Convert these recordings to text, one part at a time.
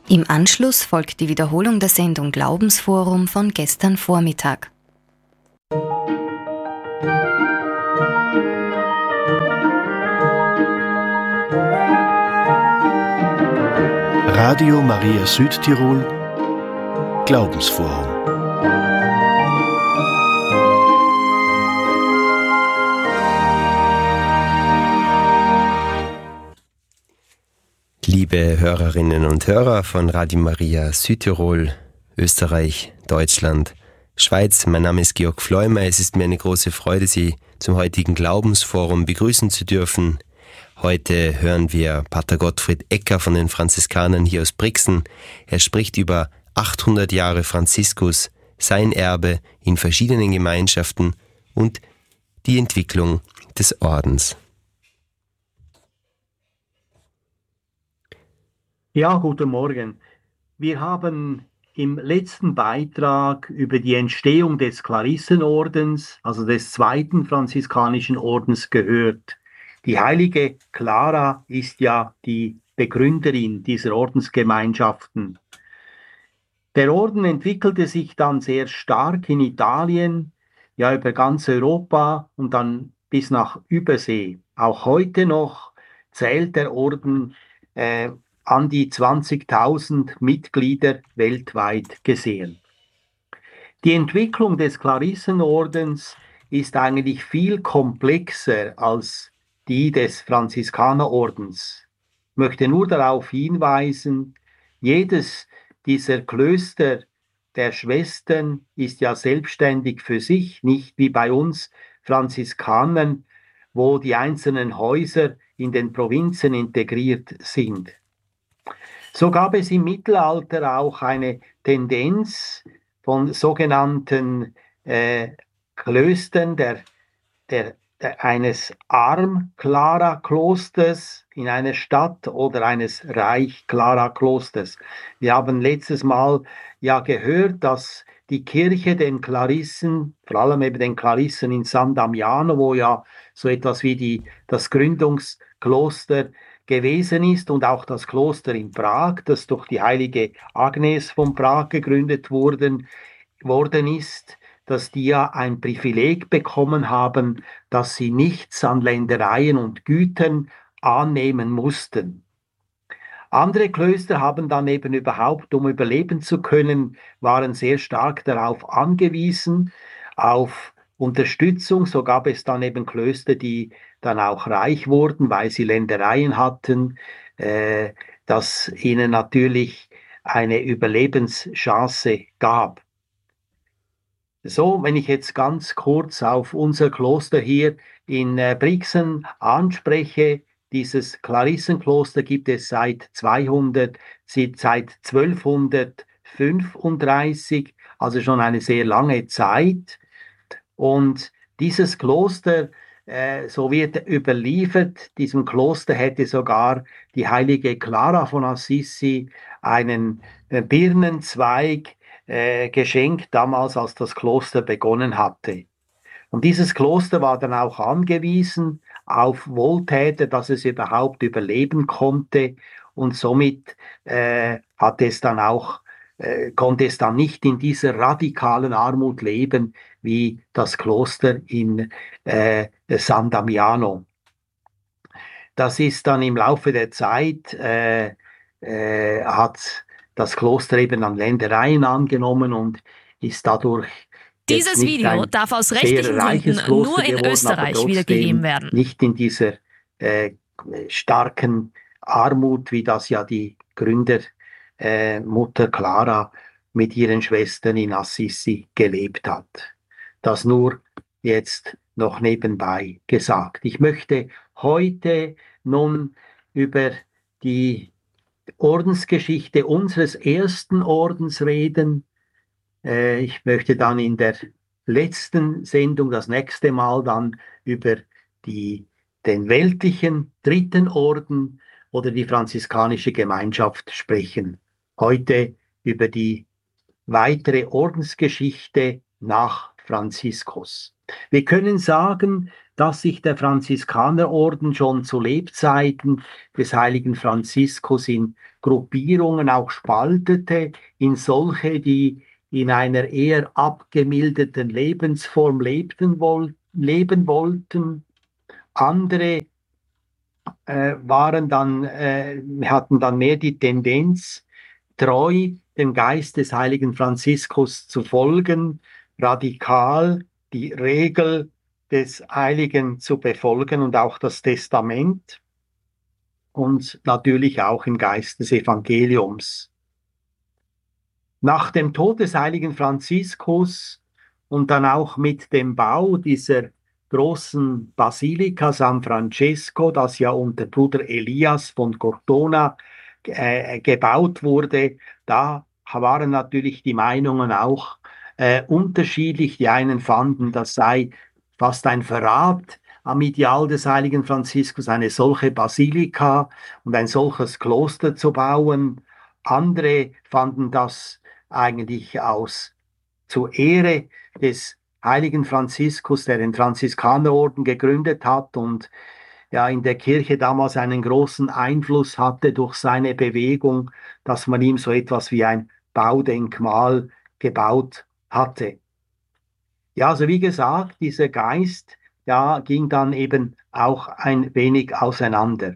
Im Anschluss folgt die Wiederholung der Sendung Glaubensforum von gestern Vormittag. Radio Maria Südtirol Glaubensforum. Liebe Hörerinnen und Hörer von Radio Maria Südtirol, Österreich, Deutschland, Schweiz, mein Name ist Georg Fleumer. Es ist mir eine große Freude, Sie zum heutigen Glaubensforum begrüßen zu dürfen. Heute hören wir Pater Gottfried Ecker von den Franziskanern hier aus Brixen. Er spricht über 800 Jahre Franziskus, sein Erbe in verschiedenen Gemeinschaften und die Entwicklung des Ordens. Ja, guten Morgen. Wir haben im letzten Beitrag über die Entstehung des Klarissenordens, also des zweiten franziskanischen Ordens, gehört. Die heilige Clara ist ja die Begründerin dieser Ordensgemeinschaften. Der Orden entwickelte sich dann sehr stark in Italien, ja über ganz Europa und dann bis nach Übersee. Auch heute noch zählt der Orden an die 20.000 Mitglieder weltweit gesehen. Die Entwicklung des Klarissenordens ist eigentlich viel komplexer als die des Franziskanerordens. Ich möchte nur darauf hinweisen, jedes dieser Klöster der Schwestern ist ja selbstständig für sich, nicht wie bei uns Franziskanern, wo die einzelnen Häuser in den Provinzen integriert sind. So gab es im Mittelalter auch eine Tendenz von sogenannten Klöstern eines Arm-Clara-Klosters in einer Stadt oder eines Reich-Clara-Klosters. Wir haben letztes Mal ja gehört, dass die Kirche den Klarissen, vor allem eben den Klarissen in San Damiano, wo ja so etwas wie das Gründungskloster gewesen ist, und auch das Kloster in Prag, das durch die heilige Agnes von Prag gegründet worden ist, dass die ja ein Privileg bekommen haben, dass sie nichts an Ländereien und Gütern annehmen mussten. Andere Klöster haben dann eben überhaupt, um überleben zu können, waren sehr stark darauf angewiesen, auf Unterstützung. So gab es dann eben Klöster, die dann auch reich wurden, weil sie Ländereien hatten, das ihnen natürlich eine Überlebenschance gab. So, wenn ich jetzt ganz kurz auf unser Kloster hier in Brixen anspreche, dieses Klarissenkloster gibt es seit 1235, also schon eine sehr lange Zeit. Und dieses Kloster, so wird überliefert, diesem Kloster hätte sogar die heilige Clara von Assisi einen Birnenzweig geschenkt, damals als das Kloster begonnen hatte. Und dieses Kloster war dann auch angewiesen auf Wohltäter, dass es überhaupt überleben konnte, und somit konnte es dann nicht in dieser radikalen Armut leben wie das Kloster in San Damiano. Das ist dann im Laufe der Zeit, hat das Kloster eben an Ländereien angenommen und ist dadurch dieses Video darf aus rechtlichen Gründen nur in Österreich wiedergegeben werden. Nicht in dieser starken Armut, wie das ja die Gründermutter Clara mit ihren Schwestern in Assisi gelebt hat. Das nur jetzt noch nebenbei gesagt. Ich möchte heute nun über die Ordensgeschichte unseres ersten Ordens reden. Ich möchte dann in der letzten Sendung das nächste Mal dann über den weltlichen dritten Orden oder die franziskanische Gemeinschaft sprechen. Heute über die weitere Ordensgeschichte nach Franziskus. Wir können sagen, dass sich der Franziskanerorden schon zu Lebzeiten des heiligen Franziskus in Gruppierungen auch spaltete, in solche, die in einer eher abgemilderten Lebensform leben wollten. Andere hatten dann mehr die Tendenz, treu dem Geist des heiligen Franziskus zu folgen, radikal die Regel des Heiligen zu befolgen und auch das Testament und natürlich auch im Geist des Evangeliums. Nach dem Tod des heiligen Franziskus und dann auch mit dem Bau dieser großen Basilika San Francesco, das ja unter Bruder Elias von Cortona gebaut wurde, da waren natürlich die Meinungen auch unterschiedlich. Die einen fanden, das sei fast ein Verrat am Ideal des heiligen Franziskus, eine solche Basilika und ein solches Kloster zu bauen. Andere fanden das eigentlich zur Ehre des heiligen Franziskus, der den Franziskanerorden gegründet hat und ja in der Kirche damals einen großen Einfluss hatte durch seine Bewegung, dass man ihm so etwas wie ein Baudenkmal gebaut hatte. Ja, also wie gesagt, dieser Geist, ja, ging dann eben auch ein wenig auseinander.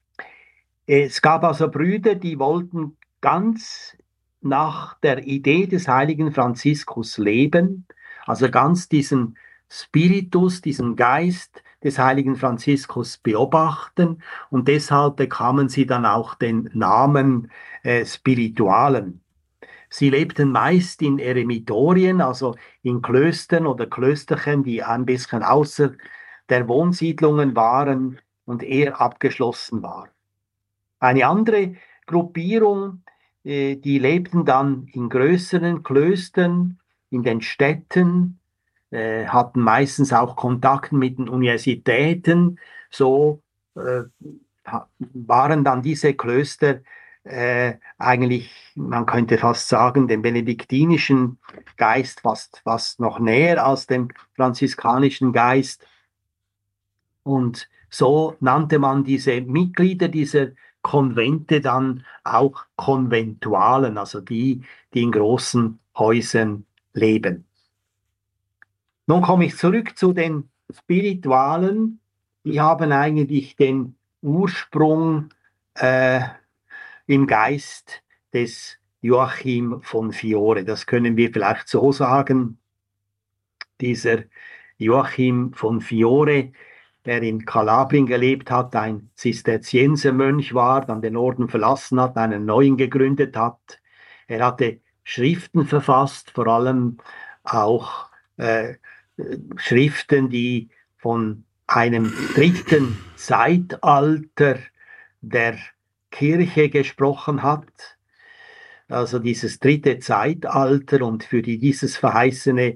Es gab also Brüder, die wollten ganz nach der Idee des heiligen Franziskus leben, also ganz diesen Spiritus, diesen Geist des heiligen Franziskus beobachten und deshalb bekamen sie dann auch den Namen Spiritualen. Sie lebten meist in Eremitorien, also in Klöstern oder Klösterchen, die ein bisschen außer der Wohnsiedlungen waren und eher abgeschlossen waren. Eine andere Gruppierung, die lebten dann in größeren Klöstern, in den Städten, hatten meistens auch Kontakt mit den Universitäten. So waren dann diese Klöster eigentlich, man könnte fast sagen, dem benediktinischen Geist fast noch näher als dem franziskanischen Geist. Und so nannte man diese Mitglieder dieser Konvente dann auch Konventualen, also die in großen Häusern leben. Nun komme ich zurück zu den Spiritualen. Die haben eigentlich den Ursprung im Geist des Joachim von Fiore. Das können wir vielleicht so sagen. Dieser Joachim von Fiore, der in Kalabrien gelebt hat, ein Zisterziensermönch war, dann den Orden verlassen hat, einen neuen gegründet hat. Er hatte Schriften verfasst, vor allem auch Schriften, die von einem dritten Zeitalter der Kirche gesprochen hat. Also dieses dritte Zeitalter und für diese verheißene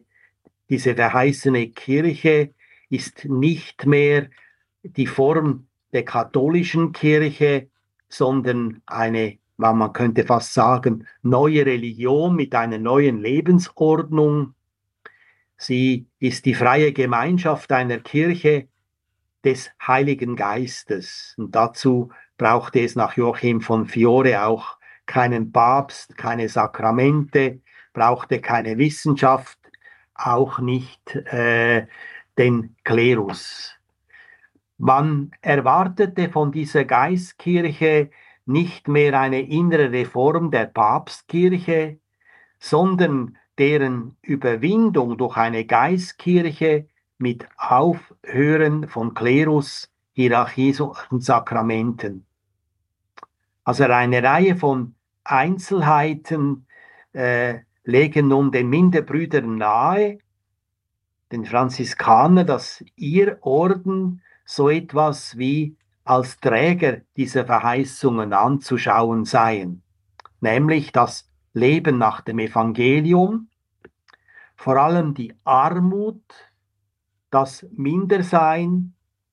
Kirche ist nicht mehr die Form der katholischen Kirche, sondern eine, man könnte fast sagen, neue Religion mit einer neuen Lebensordnung. Sie ist die freie Gemeinschaft einer Kirche des Heiligen Geistes. Und dazu brauchte es nach Joachim von Fiore auch keinen Papst, keine Sakramente, brauchte keine Wissenschaft, auch nicht den Klerus. Man erwartete von dieser Geistkirche nicht mehr eine innere Reform der Papstkirche, sondern deren Überwindung durch eine Geistkirche mit Aufhören von Klerus, Hierarchie und Sakramenten. Also eine Reihe von Einzelheiten legen nun den Minderbrüdern nahe, den Franziskanern, dass ihr Orden so etwas wie als Träger dieser Verheißungen anzuschauen seien, nämlich das Leben nach dem Evangelium, vor allem die Armut, das Mindersein,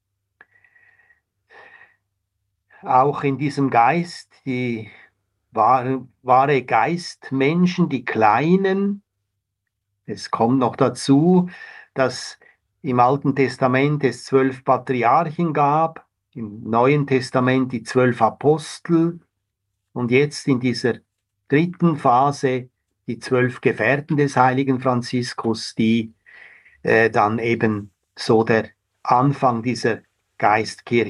auch in diesem Geist die wahre Geistmenschen, die Kleinen. Es kommt noch dazu, dass im Alten Testament es 12 Patriarchen gab, im Neuen Testament die 12 Apostel und jetzt in dieser dritten Phase die 12 Gefährten des heiligen Franziskus, die dann eben so der Anfang dieser Geistkirche